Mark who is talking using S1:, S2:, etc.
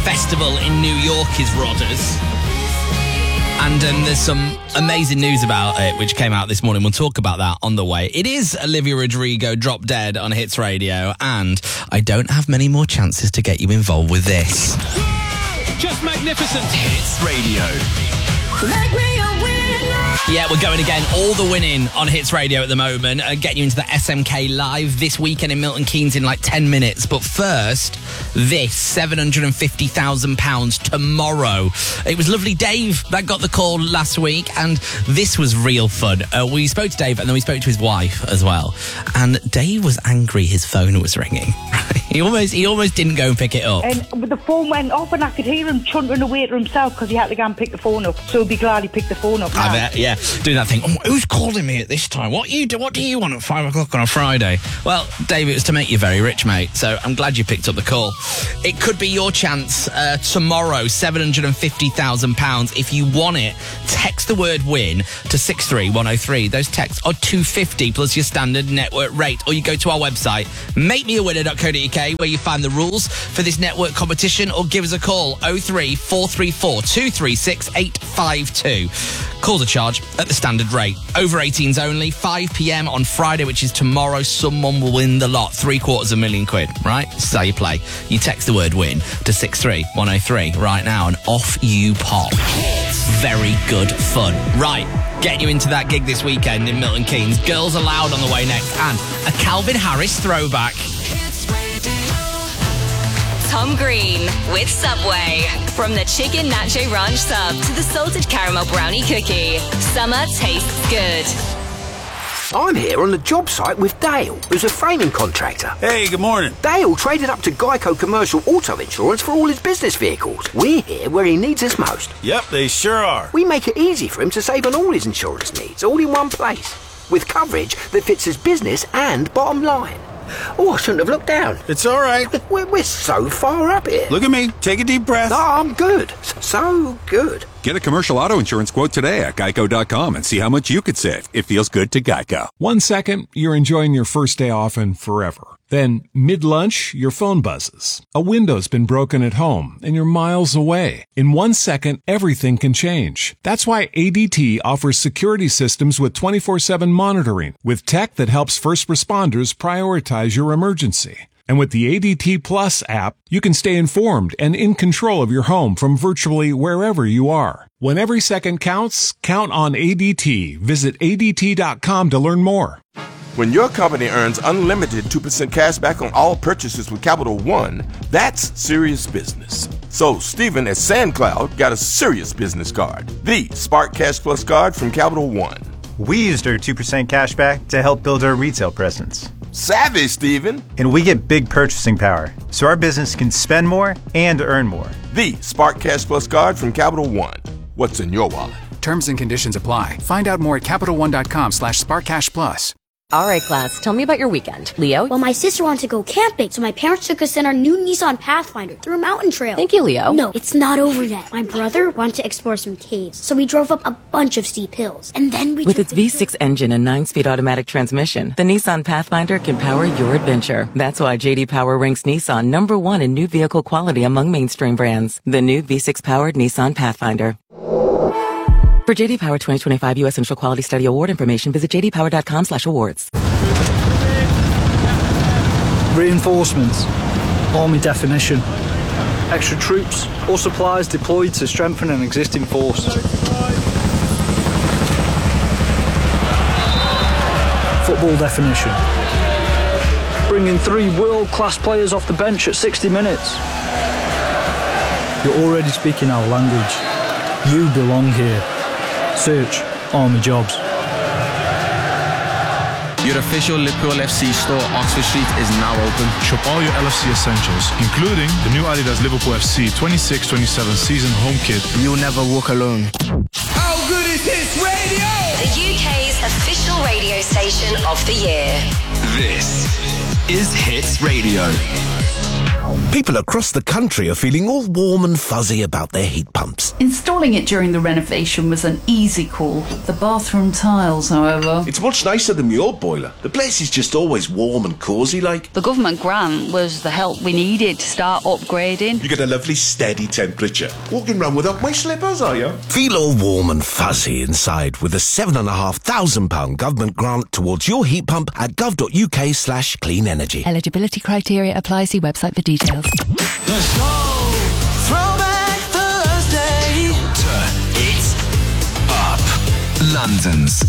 S1: festival in New York is Rodders. And there's some amazing news about it, which came out this morning. We'll talk about that on the way. It is Olivia Rodrigo, Drop Dead on Hits Radio. And I don't have many more chances to get you involved with this.
S2: Just magnificent. Hits Radio.
S3: Make me a winner.
S1: Yeah, we're going again. All the winning on Hits Radio at the moment. Getting you into the SMK Live this weekend in Milton Keynes in like 10 minutes. But first, this £750,000 tomorrow. It was lovely Dave that got the call last week, and this was real fun. We spoke to Dave, and then we spoke to his wife as well. And Dave was angry his phone was ringing. He almost didn't go and pick it up.
S4: And the phone went off, and I could hear him chuntering away to himself because he had to go and pick the phone up. So he'd be glad he picked the phone up now.
S1: I bet, yeah. Doing that thing. Oh, who's calling me at this time? What do you want at 5 o'clock on a Friday? Well, Dave, it was to make you very rich, mate. So I'm glad you picked up the call. It could be your chance tomorrow, £750,000. If you want it, text the word win to 63103. Those texts are $2.50 plus your standard network rate. Or you go to our website, makemeawinner.co.uk, where you find the rules for this network competition, or give us a call 03434 236 852. Calls a charge at the standard rate. Over 18s only. 5 p.m. on Friday, which is tomorrow. Someone will win the lot. £750,000, right? This is how you play. You text the word win to 63103 right now, and off you pop. Very good fun. Right, getting you into that gig this weekend in Milton Keynes. Girls Aloud on the way next, and a Calvin Harris throwback.
S5: Tom Green with Subway. From the Chicken Nacho Ranch sub to the salted caramel brownie cookie, summer tastes good.
S6: I'm here on the job site with Dale, who's a framing contractor.
S7: Hey, good morning.
S6: Dale traded up to Geico Commercial Auto Insurance for all his business vehicles. We're here where he needs us most.
S7: Yep, they sure are.
S6: We make it easy for him to save on all his insurance needs, all in one place, with coverage that fits his business and bottom line. Oh, I shouldn't have looked down.
S7: It's all right.
S6: We're so far up here.
S7: Look at me. Take a deep breath.
S6: No, I'm good. So good.
S8: Get a commercial auto insurance quote today at geico.com and see how much you could save. It feels good to Geico.
S9: 1 second, you're enjoying your first day off and forever. Then, mid-lunch, your phone buzzes. A window's been broken at home, and you're miles away. In 1 second, everything can change. That's why ADT offers security systems with 24/7 monitoring, with tech that helps first responders prioritize your emergency. And with the ADT Plus app, you can stay informed and in control of your home from virtually wherever you are. When every second counts, count on ADT. Visit ADT.com to learn more.
S10: When your company earns unlimited 2% cash back on all purchases with Capital One, that's serious business. So Stephen at SandCloud got a serious business card, the Spark Cash Plus card from Capital One.
S11: We used our 2% cash back to help build our retail presence.
S10: Savvy, Stephen.
S11: And we get big purchasing power, so our business can spend more and earn more.
S10: The Spark Cash Plus card from Capital One. What's in your wallet?
S12: Terms and conditions apply. Find out more at CapitalOne.com/SparkCashPlus.
S13: All right, class, tell me about your weekend. Leo?
S14: Well, my sister wanted to go camping, so my parents took us in our new Nissan Pathfinder through a mountain trail.
S13: Thank you, Leo.
S14: No, it's not over yet. My brother wanted to explore some caves, so we drove up a bunch of steep hills. And then we
S13: With its V6 engine and 9-speed automatic transmission, the Nissan Pathfinder can power your adventure. That's why J.D. Power ranks Nissan #1 in new vehicle quality among mainstream brands. The new V6-powered Nissan Pathfinder. For J.D. Power 2025 U.S. Central Quality Study Award information, visit jdpower.com/awards.
S15: Reinforcements. Army definition. Extra troops or supplies deployed to strengthen an existing force. Football definition. Bringing 3 world-class players off the bench at 60 minutes. You're already speaking our language. You belong here. Search Army Jobs.
S16: Your official Liverpool FC store, Oxford Street, is now open.
S17: Shop all your LFC essentials, including the new Adidas Liverpool FC 26-27 season home kit.
S16: You'll never walk alone.
S3: How good is Hits Radio?
S5: The UK's official radio station of the year.
S2: This is Hits Radio.
S18: People across the country are feeling all warm and fuzzy about their heat pumps.
S19: Installing it during the renovation was an easy call. The bathroom tiles, however...
S20: It's much nicer than the old boiler. The place is just always warm and cosy like.
S21: The government grant was the help we needed to start upgrading.
S20: You get a lovely steady temperature. Walking around without my slippers, are you?
S18: Feel all warm and fuzzy inside with a £7,500 government grant towards your heat pump at gov.uk/clean energy.
S22: Eligibility criteria apply. See website for details.
S3: Let's go! Throwback Thursday!
S2: Turn it up. London's